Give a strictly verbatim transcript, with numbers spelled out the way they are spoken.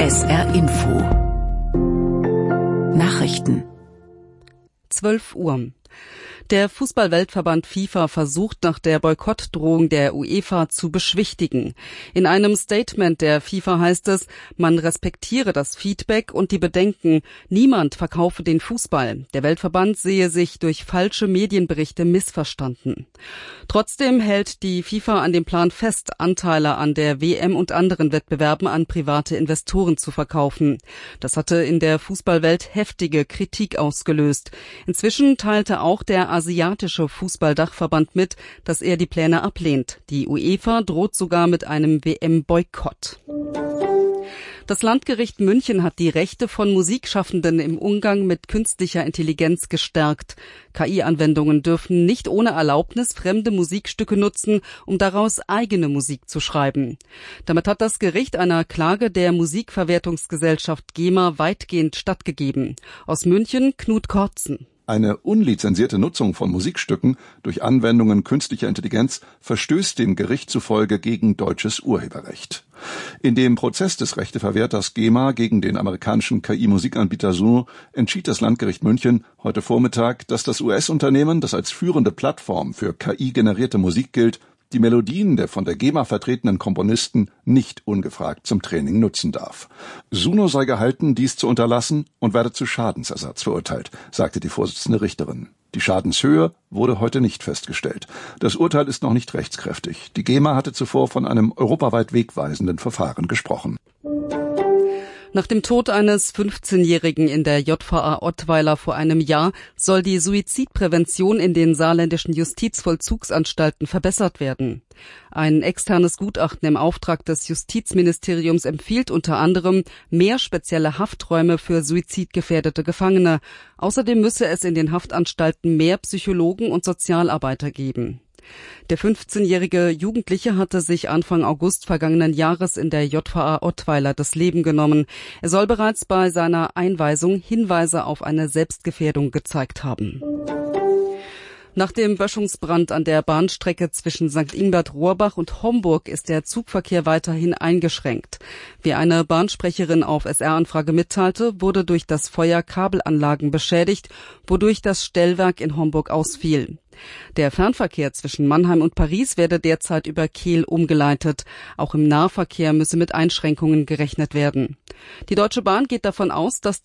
S R Info. Nachrichten. zwölf Uhr. Der Fußball-Weltverband FIFA versucht nach der Boykottdrohung der UEFA zu beschwichtigen. In einem Statement der FIFA heißt es, man respektiere das Feedback und die Bedenken. Niemand verkaufe den Fußball. Der Weltverband sehe sich durch falsche Medienberichte missverstanden. Trotzdem hält die FIFA an dem Plan fest, Anteile an der W M und anderen Wettbewerben an private Investoren zu verkaufen. Das hatte in der Fußballwelt heftige Kritik ausgelöst. Inzwischen teilte auch der asiatische Fußballdachverband mit, dass er die Pläne ablehnt. Die UEFA droht sogar mit einem W M-Boykott. Das Landgericht München hat die Rechte von Musikschaffenden im Umgang mit künstlicher Intelligenz gestärkt. K I-Anwendungen dürfen nicht ohne Erlaubnis fremde Musikstücke nutzen, um daraus eigene Musik zu schreiben. Damit hat das Gericht einer Klage der Musikverwertungsgesellschaft GEMA weitgehend stattgegeben. Aus München Knut Kortzen. Eine unlizenzierte Nutzung von Musikstücken durch Anwendungen künstlicher Intelligenz verstößt dem Gericht zufolge gegen deutsches Urheberrecht. In dem Prozess des Rechteverwerters GEMA gegen den amerikanischen K I-Musikanbieter Suno entschied das Landgericht München heute Vormittag, dass das U S-Unternehmen, das als führende Plattform für K I-generierte Musik gilt, die Melodien der von der GEMA vertretenen Komponisten nicht ungefragt zum Training nutzen darf. Suno sei gehalten, dies zu unterlassen und werde zu Schadensersatz verurteilt, sagte die Vorsitzende Richterin. Die Schadenshöhe wurde heute nicht festgestellt. Das Urteil ist noch nicht rechtskräftig. Die GEMA hatte zuvor von einem europaweit wegweisenden Verfahren gesprochen. Nach dem Tod eines fünfzehnjährigen in der J V A Ottweiler vor einem Jahr soll die Suizidprävention in den saarländischen Justizvollzugsanstalten verbessert werden. Ein externes Gutachten im Auftrag des Justizministeriums empfiehlt unter anderem mehr spezielle Hafträume für suizidgefährdete Gefangene. Außerdem müsse es in den Haftanstalten mehr Psychologen und Sozialarbeiter geben. Der fünfzehnjährige Jugendliche hatte sich Anfang August vergangenen Jahres in der J V A Ottweiler das Leben genommen. Er soll bereits bei seiner Einweisung Hinweise auf eine Selbstgefährdung gezeigt haben. Nach dem Böschungsbrand an der Bahnstrecke zwischen Sankt Ingbert-Rohrbach und Homburg ist der Zugverkehr weiterhin eingeschränkt. Wie eine Bahnsprecherin auf S R-Anfrage mitteilte, wurde durch das Feuer Kabelanlagen beschädigt, wodurch das Stellwerk in Homburg ausfiel. Der Fernverkehr zwischen Mannheim und Paris werde derzeit über Kehl umgeleitet. Auch im Nahverkehr müsse mit Einschränkungen gerechnet werden. Die Deutsche Bahn geht davon aus, dass